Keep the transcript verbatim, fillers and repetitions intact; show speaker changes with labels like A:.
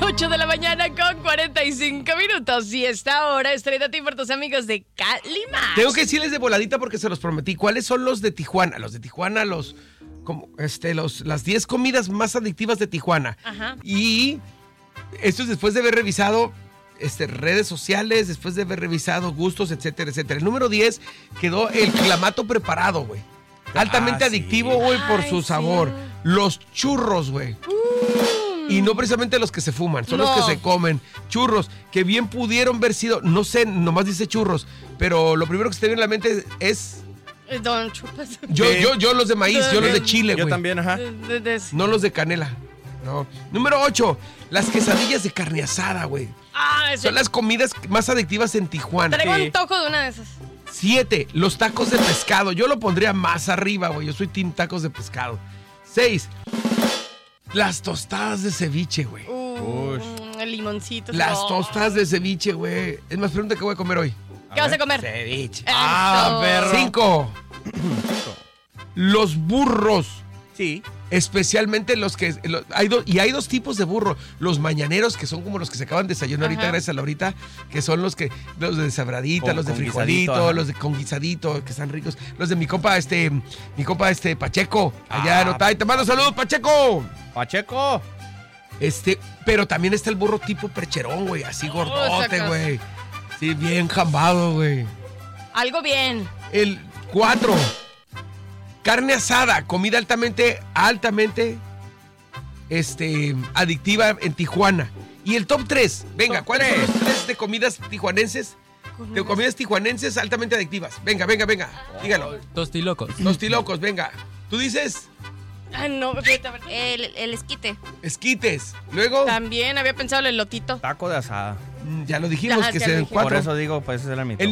A: ocho de la mañana con cuarenta y cinco minutos. Y esta hora es Tráete a ti por tus amigos de Calimar.
B: Tengo que decirles de voladita porque se los prometí. ¿Cuáles son los de Tijuana? Los de Tijuana, los... Como, este, los, las diez comidas más adictivas de Tijuana.
A: Ajá.
B: Y esto es después de haber revisado este, redes sociales, después de haber revisado gustos, etcétera, etcétera. El número diez quedó el clamato preparado, güey. Altamente
C: Ah,
B: adictivo,
C: sí.
B: güey, por
A: Ay,
B: su
A: sí.
B: sabor. Los churros, güey.
A: Mm.
B: Y no precisamente los que se fuman, son
A: No.
B: los que se comen. Churros, que bien pudieron haber sido, no sé, nomás dice churros, pero lo primero que se te viene a la mente es...
A: Don Chupas.
B: Yo,
C: Sí.
B: yo, yo los de maíz, yo los de chile,
C: Yo
B: güey.
C: también, ajá.
A: De- de- de-
B: No los de canela. No. Número ocho, las quesadillas de carne asada, güey.
A: Ah, ese-
B: Son las comidas más adictivas en Tijuana.
A: Traigo
C: Sí.
A: antojo de una de esas.
B: Siete, los tacos de pescado. Yo lo pondría más arriba, güey. Yo soy team tacos de pescado. Seis, las tostadas de ceviche, güey.
A: Uh,
C: Ush.
A: el limoncito.
B: Las
A: Oh.
B: tostadas de ceviche, güey. Es más, pregunta qué voy a comer hoy.
A: ¿Qué vas a comer?
B: Ceviche.
C: Ah,
A: Eso.
C: perro.
B: Cinco, los burros.
C: Sí.
B: Especialmente los que... lo- hay do- y hay dos tipos de burro. Los mañaneros, que son como los que se acaban de desayunar ahorita,
A: Ajá.
B: gracias a Laurita, que son los que... Los de sabradita,
C: Con-
B: los de
C: con
B: frijolito,
C: guisadito, ajá.
B: los de con guisadito, que están ricos. Los de mi compa, este... Mi compa, este, Pacheco. Allá
C: Ah.
B: en Otay. Te mando saludos, Pacheco.
C: Pacheco.
B: Este... Pero también está el burro tipo percherón, güey. Así gordote,
A: sacas.
B: güey. Sí, bien jambado, güey.
A: Algo bien.
B: El cuatro. Carne asada, comida altamente, altamente, este, adictiva en Tijuana. Y el top tres, venga,
C: Top
B: ¿cuáles son
C: tres.
B: los tres de comidas tijuanenses? De comidas tijuanenses altamente adictivas. Venga, venga, venga, dígalo.
D: Tostilocos.
B: Tostilocos, venga. Tú dices
A: Ah, no, vete a ver.
E: El, el esquite.
B: esquites. Luego,
A: También había pensado en el lotito.
C: Taco de asada.
B: mm, ya lo dijimos
A: Ajá,
B: que
A: ya
B: se
A: lo
B: den
A: dijimos.
C: Por
B: cuatro.
C: eso digo, pues ese era mi top.
B: El